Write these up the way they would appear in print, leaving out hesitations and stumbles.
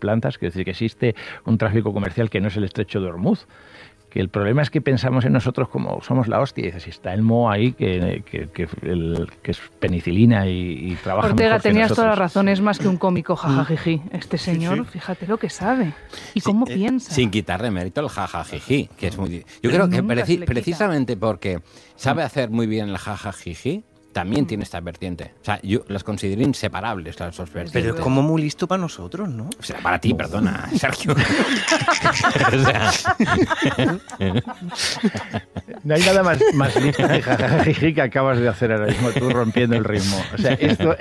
plantas, quiero decir que existe un tráfico comercial que no es el estrecho de Hormuz. Que el problema es que pensamos en nosotros como somos la hostia. Y dices, si está el moho ahí, que es penicilina y trabaja Ortega, mejor que tenías nosotros. toda la razón, es más que un cómico jajajiji. Este señor, fíjate lo que sabe y cómo piensa. Sin quitarle mérito al jajajiji, que es muy... Yo creo que precisamente porque sabe hacer muy bien el jajajiji, también tiene esta vertiente. O sea, yo las considero inseparables las dos vertientes. Pero es como muy listo para nosotros, ¿no? O sea, para ti, perdona, Sergio. No hay nada más listo que jajajiji que acabas de hacer ahora mismo, tú rompiendo el ritmo. O sea,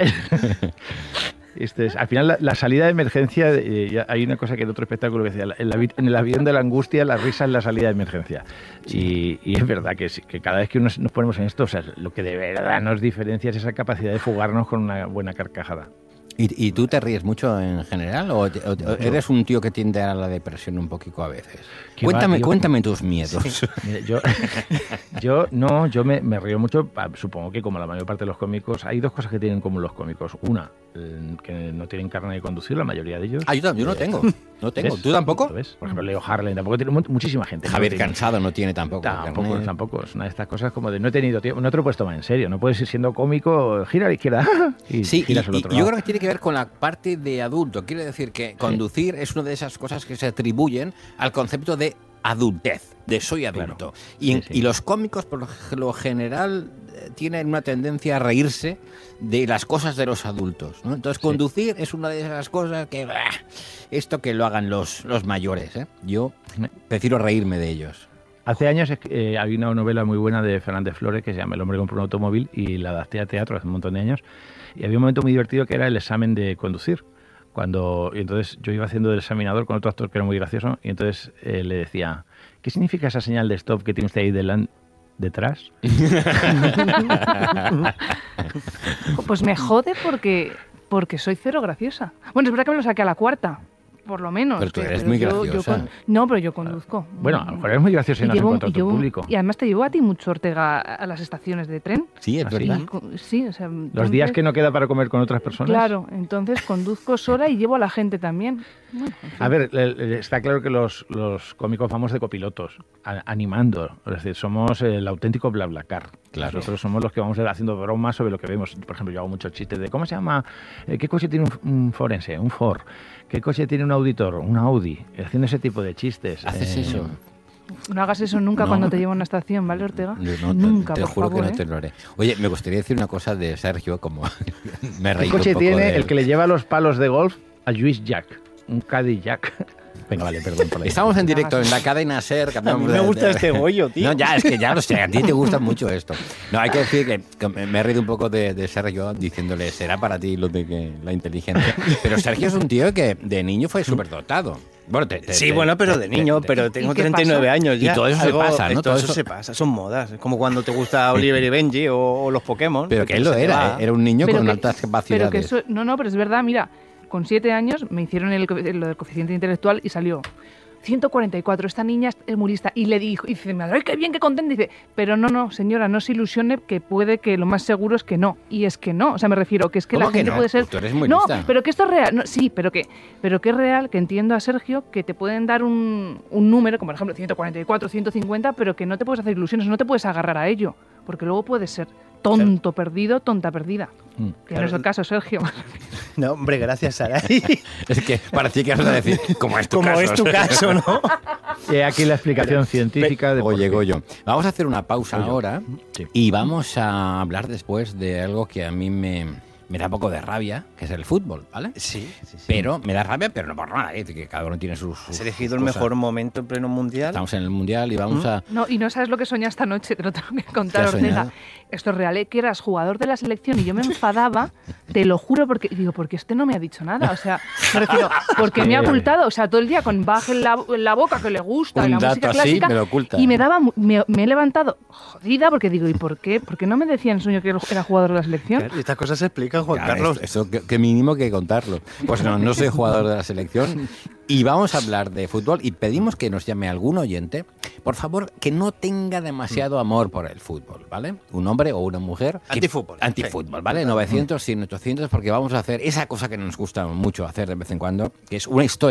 esto es, al final, la salida de emergencia, hay una cosa que en otro espectáculo que decía, en el avión de la angustia, la risa es la salida de emergencia. Y es verdad que cada vez que nos ponemos en esto, o sea, lo que de verdad nos diferencia es esa capacidad de fugarnos con una buena carcajada. ¿Y tú te ríes mucho en general o eres un tío que tiende a la depresión un poquito a veces? Cuéntame tus miedos. Sí. Mira, yo me río mucho, supongo que como la mayor parte de los cómicos, hay dos cosas que tienen en común los cómicos. Una, que no tienen carne de conducir, la mayoría de ellos. Yo no tengo. No tengo. ¿Ves? ¿Tú tampoco? ¿Lo ves? Por ejemplo, Leo Harlem tampoco tiene muchísima gente. Javier Cansado no tiene tampoco. Tampoco. Es una de estas cosas como de no he tenido tiempo, no te lo puedes tomar en serio. No puedes ir siendo cómico, gira a la izquierda y giras al otro lado. Yo creo que tiene que ver con la parte de adulto. Quiere decir que conducir es una de esas cosas que se atribuyen al concepto de adultez, de soy adulto. Claro. Y los cómicos, por lo general, tienen una tendencia a reírse de las cosas de los adultos, ¿no? Entonces, conducir es una de esas cosas que... esto que lo hagan los mayores, ¿eh? Yo prefiero reírme de ellos. Hace años había una novela muy buena de Fernández Flores que se llama El hombre compró un automóvil y la adapté a teatro hace un montón de años. Y había un momento muy divertido que era el examen de conducir. Y entonces yo iba haciendo del examinador con otro actor que era muy gracioso y entonces le decía, ¿qué significa esa señal de stop que tiene usted ahí detrás? Pues me jode porque soy cero graciosa. Bueno, es verdad que me lo saqué a la cuarta, por lo menos. Pero tú eres muy graciosa. No, pero yo conduzco. Bueno, a lo mejor eres muy graciosa y no has encontrado tu público. Y además te llevo a ti mucho, Ortega, a las estaciones de tren. Sí, es verdad. Sí, o sea, los días que no queda para comer con otras personas. Claro, entonces conduzco sola y llevo a la gente también. Bueno, en fin. A ver, está claro que los cómicos vamos de copilotos, animando. Es decir, somos el auténtico BlaBlaCar. Claro. Nosotros somos los que vamos haciendo bromas sobre lo que vemos. Por ejemplo, yo hago muchos chistes de ¿cómo se llama? ¿Qué coche tiene un forense? Un Ford. ¿Qué coche tiene un auditor? Un Audi. Haciendo ese tipo de chistes. ¿Haces eso? No hagas eso nunca cuando te llevo a una estación, ¿vale, Ortega? Nunca, te juro que no te lo haré. Oye, me gustaría decir una cosa de Sergio, como me reí un poco. ¿Qué coche tiene el que le lleva los palos de golf a Lluís Llach? Un Cadillac. Venga, vale, perdón por la Estamos en directo en la cadena SER. A mí me gusta este bollo, tío. No, es que ya lo sé, a ti te gusta mucho esto. No, hay que decir que me he reído un poco de Sergio diciéndole, será para ti lo de que la inteligencia. Pero Sergio es un tío que de niño fue superdotado. Bueno, pero de niño, pero tengo 39 años ya. Y todo eso se pasa, ¿no? Todo eso se pasa, son modas. Es como cuando te gusta Oliver y Benji o los Pokémon. Pero que él lo era un niño con altas capacidades. Pero que eso, no, pero es verdad, mira, con 7 años me hicieron lo del coeficiente intelectual y salió 144, esta niña es muy lista. Y le dijo, y dice, ¡ay, qué bien, qué contenta! Y dice, pero no, señora, no se ilusione, que puede que lo más seguro es que no. Y es que no, o sea, me refiero, que es que la gente puede ser... Tú eres muy lista. Pero que esto es real. No, sí, pero que es real, que entiendo a Sergio, que te pueden dar un número, como por ejemplo 144, 150, pero que no te puedes hacer ilusiones, no te puedes agarrar a ello, porque luego puedes ser tonto perdido, tonta perdida. Que no es el caso, Sergio. No, hombre, gracias, Saray. Es que parecía que ibas a decir, como es tu caso, ¿no? Aquí la explicación científica de... Oye, Goyo, vamos a hacer una pausa ahora y vamos a hablar después de algo que a mí me da un poco de rabia, que es el fútbol, ¿vale? Sí. Pero me da rabia, pero no por nada, que cada uno tiene sus Has elegido el cosas. mejor momento en pleno mundial. Estamos en el mundial y vamos a... No, y no sabes lo que soñé esta noche, te lo tengo que contar, ¿Qué has Ortega. soñado? Esto es real, que eras jugador de la selección y yo me enfadaba, te lo juro, porque este no me ha dicho nada, o sea, me refiero, porque me ha ocultado, o sea, todo el día con baje en la boca que le gusta, Un la dato música así, clásica, me lo oculta. y me he levantado jodida porque digo, ¿y por qué? ¿Por qué no me decía en el sueño que era jugador de la selección? Claro, estas cosas se explican, Juan Carlos. Eso que mínimo que contarlo. Pues no soy jugador de la selección y vamos a hablar de fútbol y pedimos que nos llame algún oyente, por favor, que no tenga demasiado amor por el fútbol, ¿vale? Un hombre o una mujer. Antifútbol, ¿vale? 900, 100, 800, porque vamos a hacer esa cosa que nos gusta mucho hacer de vez en cuando, que es una historia